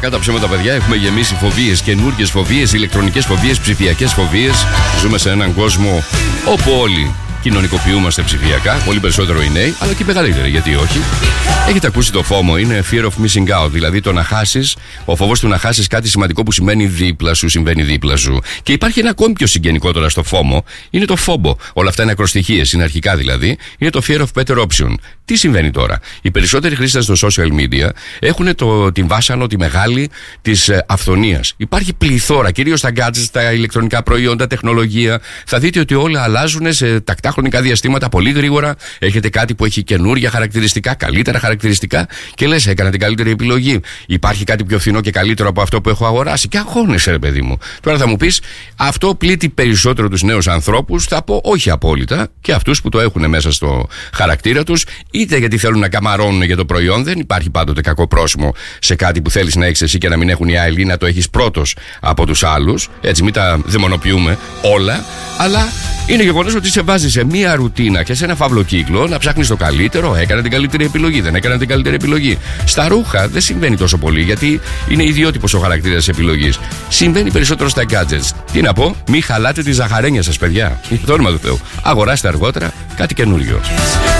κακά τα ψέματα, παιδιά. Έχουμε γεμίσει φοβίες, καινούργιες φοβίες, ηλεκτρονικές φοβίες, ψηφιακές φοβίες. Ζούμε σε έναν κόσμο όπου όλοι κοινωνικοποιούμαστε ψηφιακά. Πολύ περισσότερο οι νέοι, αλλά και οι μεγαλύτεροι, γιατί όχι. Έχετε ακούσει το FOMO, είναι fear of missing out. Δηλαδή το να χάσεις, ο φόβος του να χάσεις κάτι σημαντικό που συμβαίνει δίπλα σου, συμβαίνει δίπλα σου. Και υπάρχει ένα ακόμη πιο συγγενικό τώρα στο FOMO, είναι το FOBO. Όλα αυτά είναι ακροστοιχίες, είναι αρχικά δηλαδή. Είναι το fear of better option. Τι συμβαίνει τώρα? Οι περισσότεροι χρήστες στο social media έχουν την βάσανο, τη μεγάλη της αυθονίας. Υπάρχει πληθώρα, κυρίως στα gadgets, τα ηλεκτρονικά προϊόντα, τεχνολογία. Θα δείτε ότι όλα αλλάζουν σε τακτά χρονικά διαστήματα πολύ γρήγορα. Έχετε κάτι που έχει καινούργια χαρακτηριστικά, καλύτερα χαρακτηριστικά και λες, έκανα την καλύτερη επιλογή. Υπάρχει κάτι πιο φθηνό και καλύτερο από αυτό που έχω αγοράσει. Και αγχώνεσαι, ρε παιδί μου. Τώρα θα μου πεις, αυτό πλήττει περισσότερο τους νέους ανθρώπους. Θα πω όχι απόλυτα, και αυτούς που το έχουν μέσα στο χαρακτήρα τους, είτε γιατί θέλουν να καμαρώνουν για το προϊόν. Δεν υπάρχει πάντοτε κακό πρόσημο σε κάτι που θέλεις να έχεις εσύ και να μην έχουν οι άλλοι, να το έχεις πρώτος από τους άλλους. Έτσι, μην τα δαιμονοποιούμε όλα. Αλλά είναι γεγονός ότι σε βάζει σε μία ρουτίνα και σε ένα φαύλο κύκλο να ψάχνεις το καλύτερο. Έκανα την καλύτερη επιλογή, δεν έκανα την καλύτερη επιλογή. Στα ρούχα δεν συμβαίνει τόσο πολύ, γιατί είναι ιδιότυπος ο χαρακτήρας της επιλογής. Συμβαίνει περισσότερο στα gadgets. Τι να πω, μην χαλάτε τη ζαχαρένια σας, παιδιά. Για το όνομα του Θεού. Αγοράστε αργότερα κάτι καινούριο.